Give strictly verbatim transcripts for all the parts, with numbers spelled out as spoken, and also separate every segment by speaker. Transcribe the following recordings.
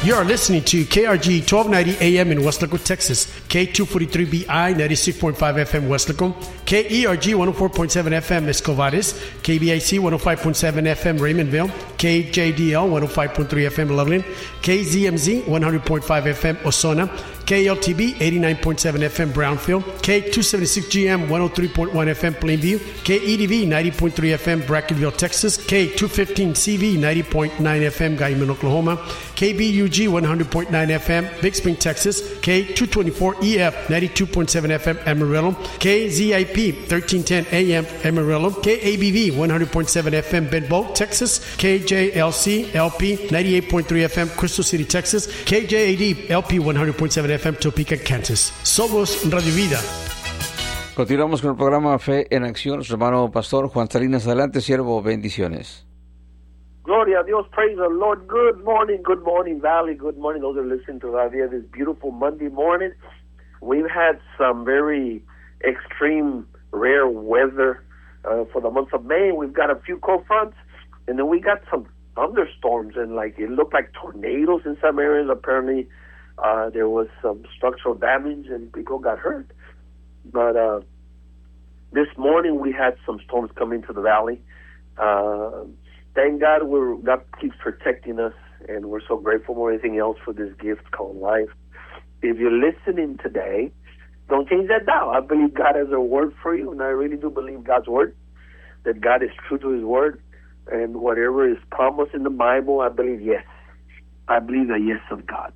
Speaker 1: You are listening to K R G twelve ninety A M in Weslaco, Texas, K two forty-three B I ninety-six point five F M Weslaco, K E R G one oh four point seven F M Escovares, K B I C one oh five point seven F M Raymondville, K J D L one oh five point three F M Loveland, K Z M Z one hundred point five F M Osona, K L T B eighty-nine point seven F M Brownfield, K two seventy-six G M one oh three point one F M Plainview, K E D V ninety point three F M Brackenville, Texas, K two fifteen C V ninety point nine F M Guyman, Oklahoma, K B U G one hundred point nine F M Big Spring, Texas, K two twenty-four E F ninety-two point seven F M Amarillo, K Z I P thirteen ten A M Amarillo, K A B V one hundred point seven F M Benbow, Texas, K J L C L P ninety-eight point three F M Crystal City, Texas, K J A D L P one hundred point seven F M Topeka, Kansas. Somos Radio Vida.
Speaker 2: Continuamos con el programa Fe en Acción. Su hermano pastor Juan Salinas, adelante, siervo, bendiciones.
Speaker 3: Gloria a Dios, praise the Lord. Good morning, good morning, Valley. Good morning, those who are listening to Radio this beautiful Monday morning. We've had some very extreme, rare weather uh, for the month of May. We've got a few cold fronts, and then we got some thunderstorms, and like it looked like tornadoes in some areas. Apparently, uh, there was some structural damage, and people got hurt. But uh, this morning we had some storms coming to the valley. Uh, Thank God we're, God keeps protecting us, and we're so grateful more than anything else for this gift called life. If you're listening today, don't change that dial. I believe God has a word for you, and I really do believe God's word, that God is true to his word, and whatever is promised in the Bible, I believe yes. I believe the yes of God.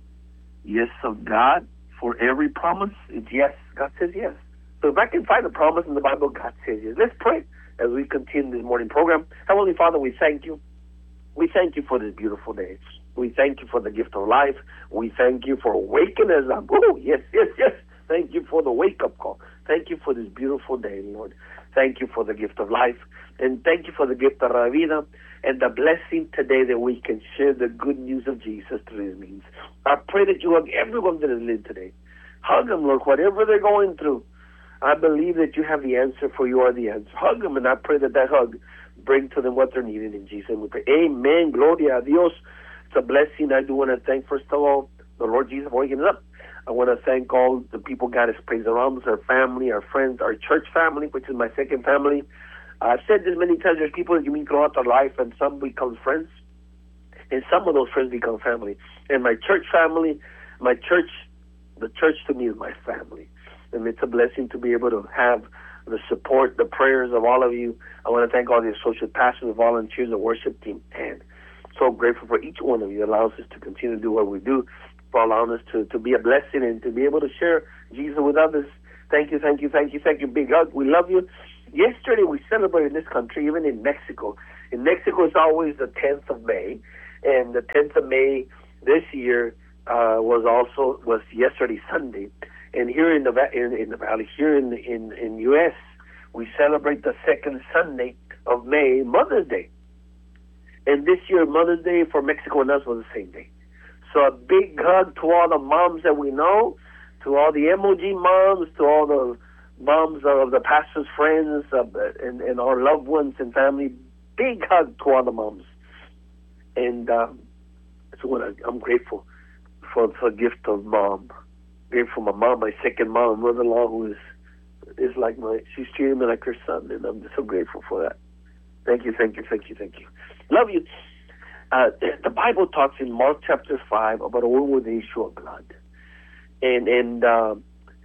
Speaker 3: Yes of God for every promise, it's yes. God says yes. So if I can find a promise in the Bible, God says yes. Let's pray as we continue this morning program. Heavenly Father, we thank you. We thank you for this beautiful day. We thank you for the gift of life. We thank you for waking us up. Oh, yes, yes, yes. Thank you for the wake-up call. Thank you for this beautiful day, Lord. Thank you for the gift of life. And thank you for the gift of La Vida and the blessing today that we can share the good news of Jesus through his means. I pray that you hug everyone that is living today. Hug them, Lord, whatever they're going through. I believe that you have the answer, for you are the answer. Hug them, and I pray that that hug bring to them what they're needing in Jesus' name. We pray. Amen. Gloria a Dios. It's a blessing. I do want to thank, first of all, the Lord Jesus for waking us up. I want to thank all the people God has placed around us, our family, our friends, our church family, which is my second family. I've said this many times. There's people that you meet throughout their life, and some become friends, and some of those friends become family. And my church family, my church, the church to me is my family. And it's a blessing to be able to have the support, the prayers of all of you. I want to thank all the associate pastors, the volunteers, the worship team, and so grateful for each one of you. It allows us to continue to do what we do, for allowing us to, to be a blessing and to be able to share Jesus with others. Thank you, thank you, thank you, thank you. Big hug. We love you. Yesterday we celebrated in this country, even in Mexico. In Mexico, it's always the tenth of May, and the tenth of May this year uh, was also was yesterday, Sunday. And here in the in, in the valley, here in in in U S, we celebrate the second Sunday of May, Mother's Day. And this year, Mother's Day for Mexico and us was the same day. So a big hug to all the moms that we know, to all the M O G moms, to all the moms of the pastor's friends, uh, and and our loved ones and family. Big hug to all the moms. And um, so what I, I'm grateful for for the gift of mom. From my mom, my second mom, mother-in-law, who is is like my, she's treating me like her son, and I'm so grateful for that. Thank you, thank you, thank you, thank you. Love you. Uh, the Bible talks in Mark chapter five about a woman with the issue of blood, and and uh,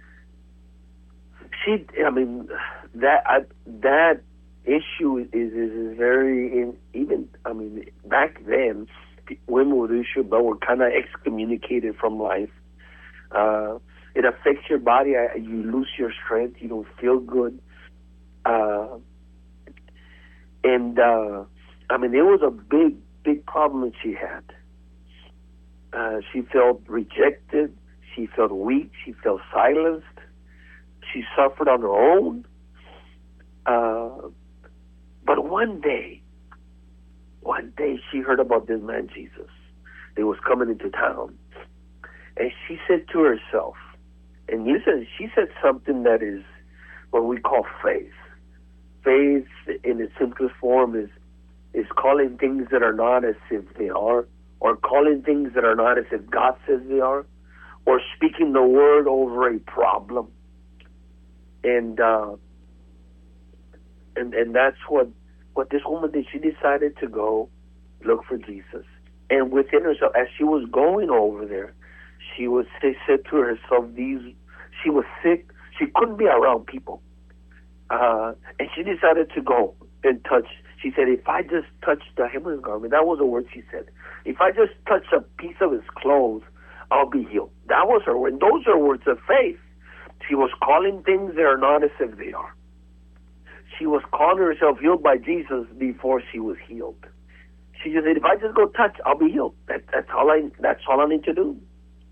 Speaker 3: she, I mean, that I, that issue is is, is very in, even. I mean, back then, women with the issue of blood were kind of excommunicated from life. Uh, it affects your body. I, you lose your strength. You don't feel good. Uh, and, uh, I mean, it was a big, big problem that she had. Uh, she felt rejected. She felt weak. She felt silenced. She suffered on her own. Uh, but one day, one day she heard about this man, Jesus. He was coming into town. And she said to herself, and listen, she said something that is what we call faith. Faith in its simplest form is is calling things that are not as if they are, or calling things that are not as if God says they are, or speaking the word over a problem. And uh, and and that's what what this woman did. She decided to go look for Jesus. And within herself, as she was going over there, she was she said to herself, "These." She was sick. She couldn't be around people, uh, and she decided to go and touch. She said, "If I just touch the hem of his garment," that was the word she said. "If I just touch a piece of his clothes, I'll be healed." That was her word. Those are words of faith. She was calling things that are not as if they are. She was calling herself healed by Jesus before she was healed. She just said, "If I just go touch, I'll be healed. That, that's all I. That's all I need to do."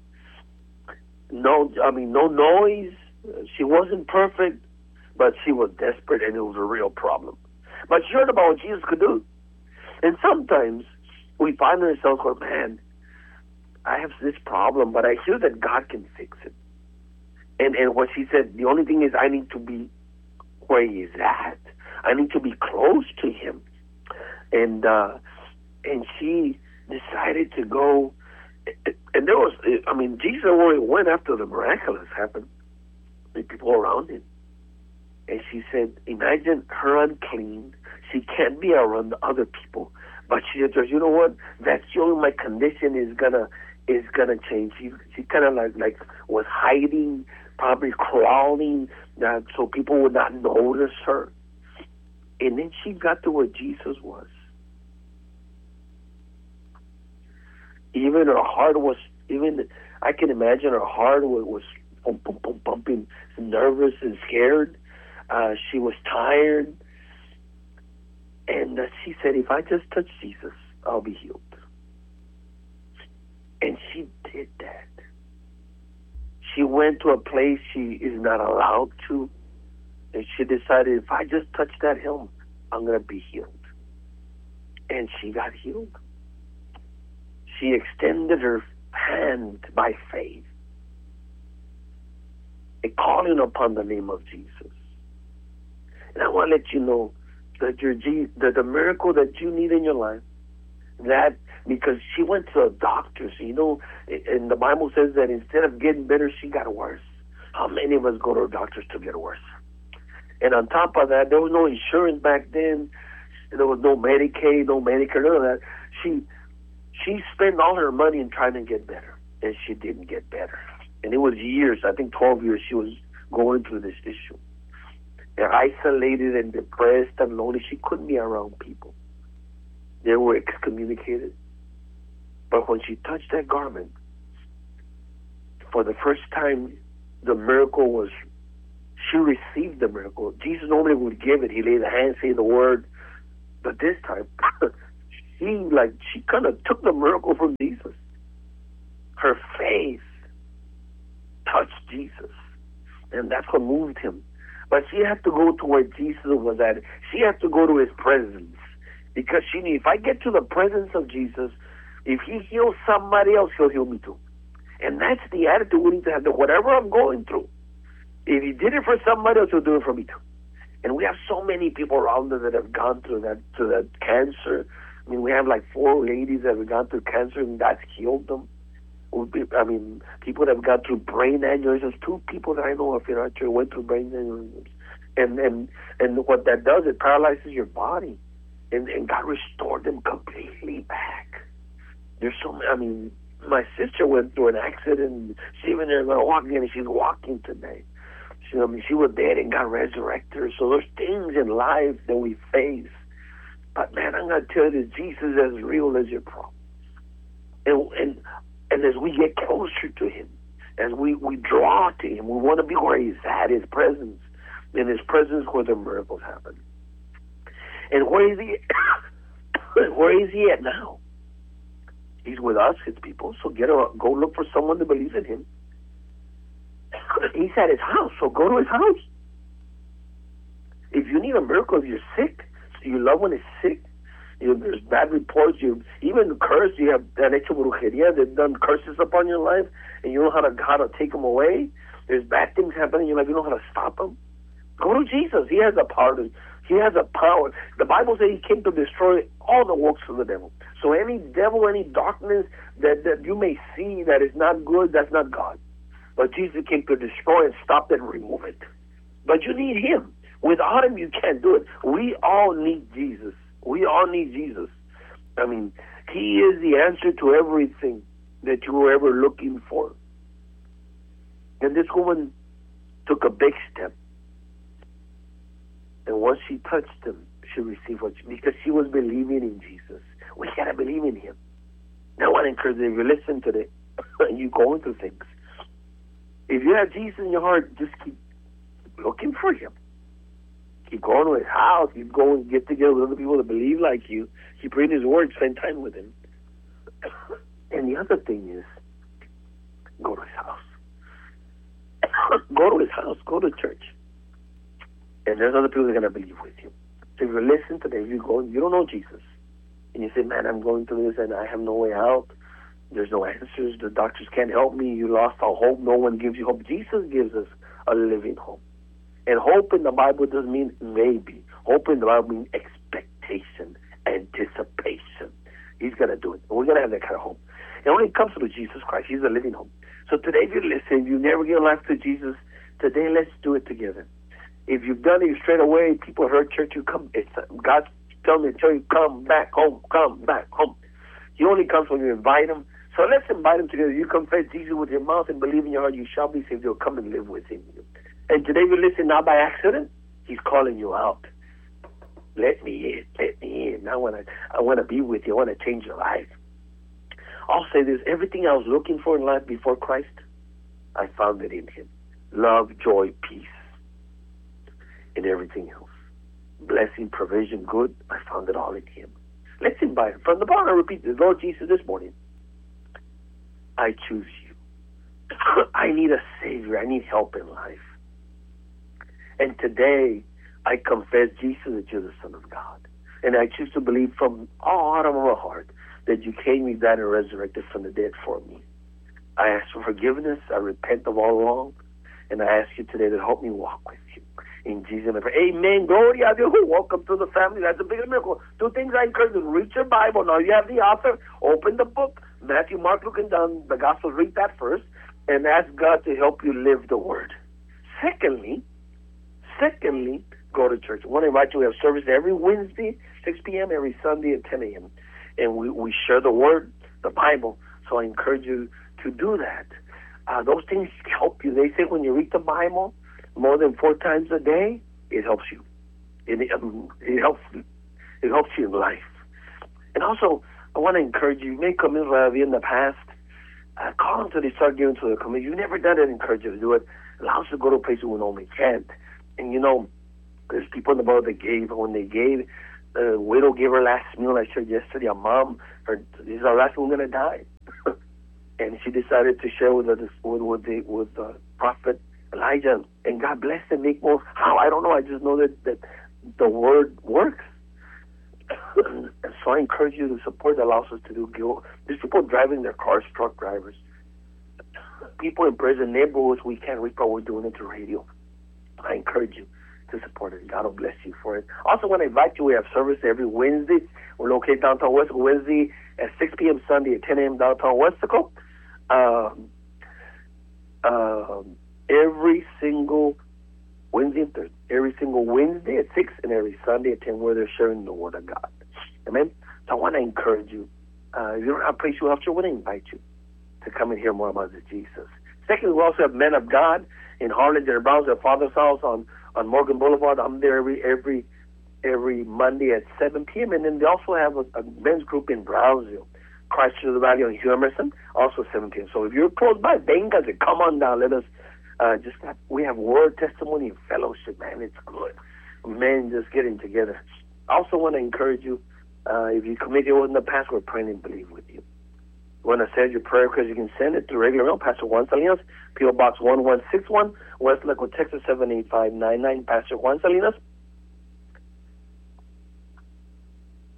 Speaker 3: No, I mean, no noise. She wasn't perfect, but she was desperate, and it was a real problem. But she heard about what Jesus could do. And sometimes we find ourselves going, "Man, I have this problem, but I hear that God can fix it." And and what she said, the only thing is I need to be where he is at. I need to be close to him. And uh, and she decided to go. And there was, I mean, Jesus already went after the miraculous happened. The people around him. And she said, imagine her unclean. She can't be around the other people. But she said, you know what? That's the only my condition is gonna is gonna change. She she kind of like like was hiding, probably crawling, uh, so people would not notice her. And then she got to where Jesus was. Even her heart was, even I can imagine her heart was, was pump, pump, pump, pumping, nervous and scared. Uh, she was tired. And uh, she said, if I just touch Jesus, I'll be healed. And she did that. She went to a place she is not allowed to. And she decided, if I just touch that hem, I'm going to be healed. And she got healed. She extended her hand by faith, and calling upon the name of Jesus. And I want to let you know that your G, that the miracle that you need in your life, that because she went to a doctor, so you know, and the Bible says that instead of getting better, she got worse. How many of us go to our doctors to get worse? And on top of that, there was no insurance back then. There was no Medicaid, no Medicare, none of that. She she spent all her money in trying to get better, and she didn't get better. And it was years, I think twelve years, she was going through this issue. And isolated and depressed and lonely. She couldn't be around people. They were excommunicated. But when she touched that garment, for the first time, the miracle was, she received the miracle. Jesus normally would give it. He laid the hand, say the word. But this time, she like she kind of took the miracle from Jesus. Her faith touched Jesus. And that's what moved him. But she had to go to where Jesus was at. She had to go to his presence. Because she knew, if I get to the presence of Jesus, if he heals somebody else, he'll heal me too. And that's the attitude we need to have. That whatever I'm going through, if he did it for somebody else, he'll do it for me too. And we have so many people around us that have gone through that, through that cancer. I mean, we have like four ladies that have gone through cancer and God's healed them. I mean, people that have gone through brain aneurysms. Two people that I know of in our church went through brain aneurysms. And, and, and what that does, it paralyzes your body. And, and God restored them completely back. There's so many, I mean, my sister went through an accident. She even there going to walk again, and she's walking today. She, I mean, she was dead and God resurrected her. So there's things in life that we face. But man, I'm going to tell you, Jesus is as real as your problem. And, and, and as we get closer to him, as we, we draw to him, we want to be where he's at, his presence. In his presence where the miracles happen. And where is he? Where is he at now? He's with us, his people. So get a, go look for someone to believe in him. He's at his house, so go to his house. If you need a miracle, if you're sick, your loved one is sick, you know, there's bad reports, you even curse, you have han hecho brujería, they've done curses upon your life, and you know how to how to take them away. There's bad things happening in your life, you know how to stop them. Go to Jesus. He has the power to He has a power. The Bible says he came to destroy all the works of the devil. So any devil, any darkness that, that you may see that is not good, that's not God. But Jesus came to destroy and stop it and remove it. But you need him. Without him, you can't do it. We all need Jesus. We all need Jesus. I mean, he is the answer to everything that you were ever looking for. And this woman took a big step. And once she touched him, she received what she, because she was believing in Jesus. We gotta believe in him. Now I want to encourage you, if you listen today and you're going through things, if you have Jesus in your heart, just keep looking for him. Keep going to his house. Keep going, get together with other people that believe like you. Keep reading his word. Spend time with him. And the other thing is, go to his house. Go to his house. Go to church. And there's other people that are going to believe with you. So if you listen today, you go, you don't know Jesus, and you say, man, I'm going through this and I have no way out. There's no answers. The doctors can't help me. You lost all hope. No one gives you hope. Jesus gives us a living hope. And hope in the Bible doesn't mean maybe. Hope in the Bible means expectation, anticipation. He's going to do it. And we're going to have that kind of hope. It only comes through Jesus Christ. He's a living hope. So today, if you listen, you never give life to Jesus, today let's do it together. If you've done it straight away, people heard church, you come. It's, God's telling me to tell you, come back home, come back home. He only comes when you invite him. So let's invite him together. You confess Jesus with your mouth and believe in your heart, you shall be saved. You'll come and live with him. And today you listen not by accident. He's calling you out. Let me in. Let me in. I want to I want to be with you. I want to change your life. I'll say this. Everything I was looking for in life before Christ, I found it in him. Love, joy, peace, and everything else. Blessing, provision, good, I found it all in him. Let's invite him. From the bottom, I repeat this. Lord Jesus, this morning, I choose you. I need a Savior. I need help in life. And today, I confess, Jesus, that you're the Son of God. And I choose to believe from all out of my heart that you came, you died, and resurrected from the dead for me. I ask for forgiveness. I repent of all wrong. And I ask you today to help me walk with you. In Jesus' name I pray. Amen. Gloria a Dios. Welcome to the family. That's a big miracle. Two things I encourage you. Read your Bible. Now you have the author. Open the book. Matthew, Mark, Luke, and John. The Gospels. Read that first. And ask God to help you live the Word. Secondly, secondly, go to church. I want to invite you. We have service every Wednesday, six p.m., every Sunday at ten a.m. And we, we share the Word, the Bible. So I encourage you to do that. Uh, those things help you. They say when you read the Bible more than four times a day, it helps you. It, um, it helps it helps you in life. And also, I want to encourage you. You may come in in the past. Uh, call them till they start giving to the community. You've never done it. Encourage you to do it. Allow us to go to a place we normally can't. And you know, there's people in the world that gave. When they gave, the uh, widow gave her last meal. I shared yesterday. A mom, her, this is our last one. We're going to die. And she decided to share with the with with the with the prophet Elijah, and God blessed and make more. How? I don't know. I just know that that the word works. And so I encourage you to support that allows us to do good. There's people driving their cars, truck drivers, people in prison, neighborhoods we can't reach, but we're doing it through radio. I encourage you to support it. God will bless you for it. Also, want to invite you. We have service every Wednesday. We're located downtown West Wednesday at six p.m. Sunday at ten a.m. downtown Westico. Um, um, every single Wednesday and Thursday, every single Wednesday at six and every Sunday at ten, where they're sharing the Word of God. Amen? So I want to encourage you. Uh, if you don't have a place you have to, I want to invite you to come and hear more about the Jesus. Secondly, we also have Men of God in Harlingen and Brownsville, at Father's House on, on Morgan Boulevard. I'm there every every every Monday at seven p.m. And then they also have a, a men's group in Brownsville, Christ to the Valley on Hugh Emerson, also seven p.m. So if you're close by, venga, come on down. Let us uh, just have, we have word, testimony, and fellowship, man. It's good. Men just getting together. I also want to encourage you, uh, if you committed your word in the past, we're praying and believe with you. You want to send your prayer request, you can send it to regular mail, Pastor Juan Salinas, P O Box one one six one, West Lakewood, Texas seven eight five nine nine. Pastor Juan Salinas.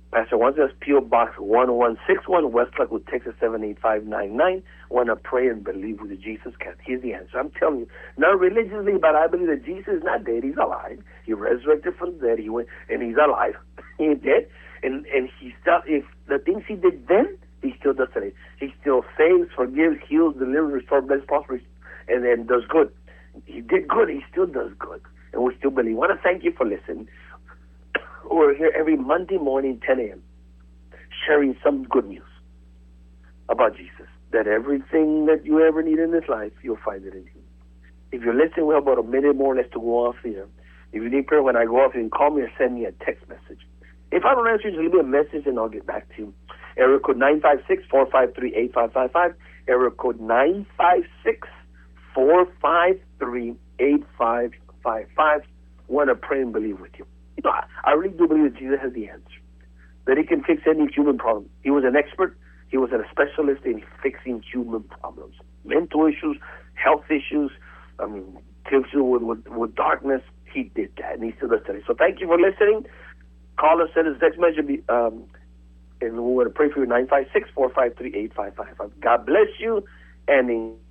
Speaker 3: Pastor wants us, P O Box one one six one, West Lakewood, Texas seven eight five nine nine. Want to pray and believe with Jesus can. Here's the answer. I'm telling you, not religiously, but I believe that Jesus is not dead. He's alive. He resurrected from the dead. He went, and he's alive. He ain't dead. And and he still, if the things he did then, he still does today. He still saves, forgives, heals, delivers, restores, blesses, prospers, and then does good. He did good. He still does good, and we still believe. I want to thank you for listening. We're here every Monday morning, ten a.m., sharing some good news about Jesus, that everything that you ever need in this life, you'll find it in him. If you're listening, we have about a minute more or less to go off here. If you need prayer, when I go off, you can call me or send me a text message. If I don't answer you, just leave me a message and I'll get back to you. Area code nine five six, four five three, eight five five five. Area code nine five six, four five three, eight five five five. Want to pray and believe with you. You know, I, I really do believe that Jesus has the answer, that he can fix any human problem. He was an expert. He was a specialist in fixing human problems, mental issues, health issues, I mean, issues with, with, with darkness. He did that, and he still does today. So thank you for listening. Call us, send us a text message, um, and we're going to pray for you, nine five six, four five three, eight five five five. God bless you, and in